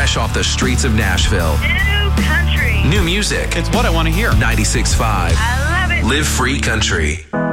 fresh off the streets of Nashville. New country. New music. It's what I want to hear. 96.5. I love it. Live Free Country.